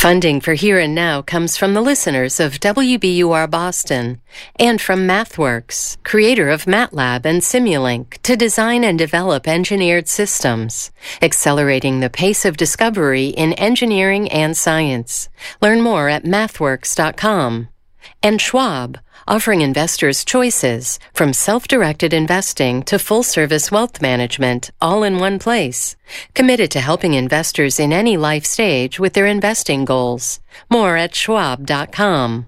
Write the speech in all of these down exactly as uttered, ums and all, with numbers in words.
Funding for Here and Now comes from the listeners of W B U R Boston and from MathWorks, creator of MATLAB and Simulink, to design and develop engineered systems, accelerating the pace of discovery in engineering and science. Learn more at mathworks dot com. And Schwab, offering investors choices from self-directed investing to full-service wealth management, all in one place. Committed to helping investors in any life stage with their investing goals. More at schwab dot com.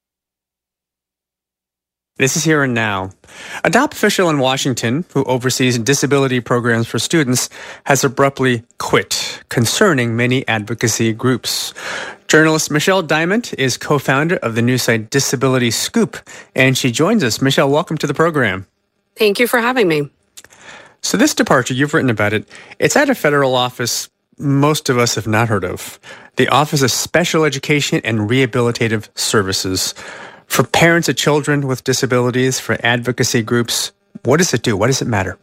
This is Here and Now. A top official in Washington who oversees disability programs for students has abruptly quit, concerning many advocacy groups. Journalist Michelle Diamond is co-founder of the news site Disability Scoop, and she joins us. Michelle, welcome to the program. Thank you for having me. So this departure, you've written about it, it's at a federal office most of us have not heard of, the Office of Special Education and Rehabilitative Services. For parents of children with disabilities, for advocacy groups, what does it do? What does it matter?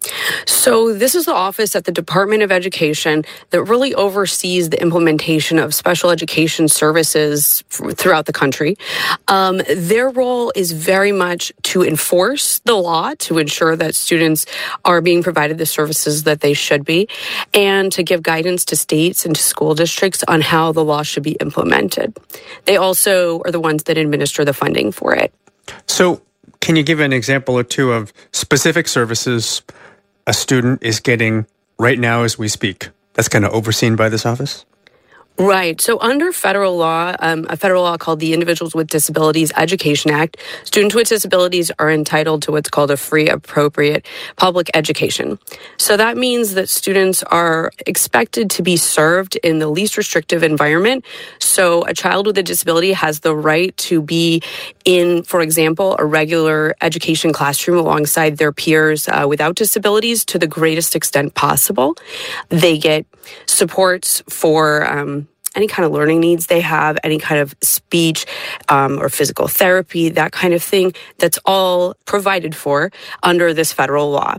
So this is the office at the Department of Education that really oversees the implementation of special education services throughout the country. Um, their role is very much to enforce the law, to ensure that students are being provided the services that they should be, and to give guidance to states and to school districts on how the law should be implemented. They also are the ones that administer the funding for it. So can you give an example or two of specific services a student is getting right now as we speak, that's kind of overseen by this office? Right. So under federal law, um, a federal law called the Individuals with Disabilities Education Act, students with disabilities are entitled to what's called a free, appropriate public education. So that means that students are expected to be served in the least restrictive environment. So a child with a disability has the right to be in, for example, a regular education classroom alongside their peers uh, without disabilities to the greatest extent possible. They get supports for um, any kind of learning needs they have, any kind of speech um, or physical therapy, that kind of thing. That's all provided for under this federal law.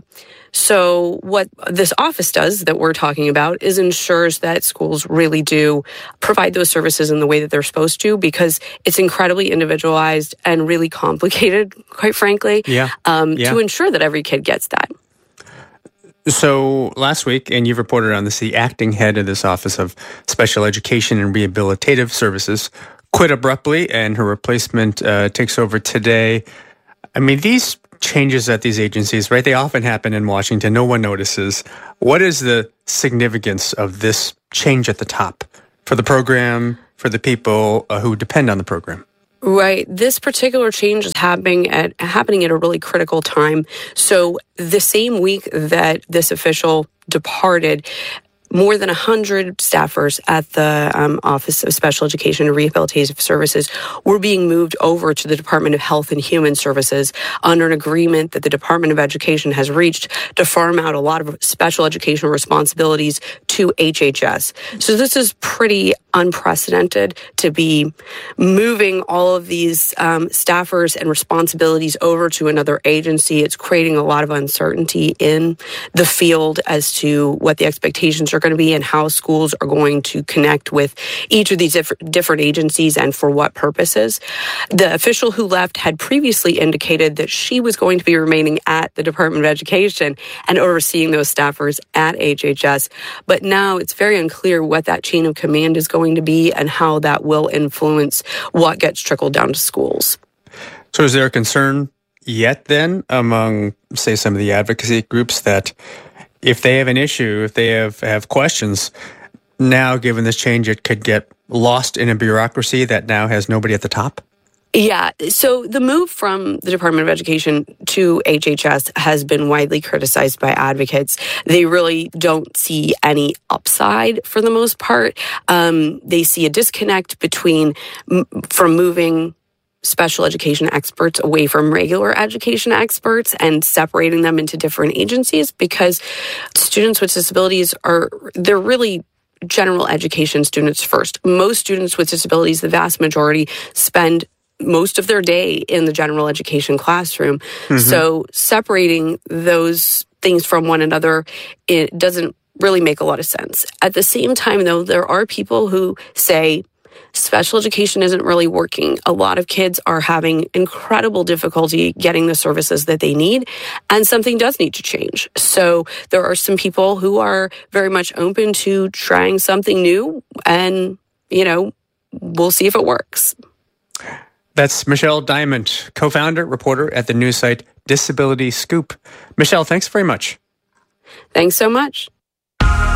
So what this office does that we're talking about is ensures that schools really do provide those services in the way that they're supposed to, because it's incredibly individualized and really complicated, quite frankly, yeah. Um, yeah. to ensure that every kid gets that. So last week, and you've reported on this, the acting head of this Office of Special Education and Rehabilitative Services quit abruptly, and her replacement uh, takes over today. I mean, these changes at these agencies, right, they often happen in Washington. No one notices. What is the significance of this change at the top for the program, for the people uh, who depend on the program? Right. This particular change is happening at happening at a really critical time. So the same week that this official departed, more than one hundred staffers at the um, Office of Special Education and Rehabilitative Services were being moved over to the Department of Health and Human Services under an agreement that the Department of Education has reached to farm out a lot of special educational responsibilities to H H S. So this is pretty unprecedented to be moving all of these um, staffers and responsibilities over to another agency. It's creating a lot of uncertainty in the field as to what the expectations are going to be and how schools are going to connect with each of these different, different agencies and for what purposes. The official who left had previously indicated that she was going to be remaining at the Department of Education and overseeing those staffers at H H S. But now it's very unclear what that chain of command is going to be and how that will influence what gets trickled down to schools. So is there a concern yet then among, say, some of the advocacy groups that if they have an issue, if they have, have questions, now given this change, it could get lost in a bureaucracy that now has nobody at the top? Yeah. So the move from the Department of Education to H H S has been widely criticized by advocates. They really don't see any upside for the most part. Um, they see a disconnect between from moving special education experts away from regular education experts and separating them into different agencies, because students with disabilities are, they're really general education students first. Most students with disabilities, the vast majority, spend most of their day in the general education classroom. Mm-hmm. So separating those things from one another, it doesn't really make a lot of sense. At the same time, though, there are people who say special education isn't really working. A lot of kids are having incredible difficulty getting the services that they need, and something does need to change. So there are some people who are very much open to trying something new, and, you know, we'll see if it works. That's Michelle Diamond, co-founder, reporter at the news site Disability Scoop. Michelle, thanks very much. Thanks so much.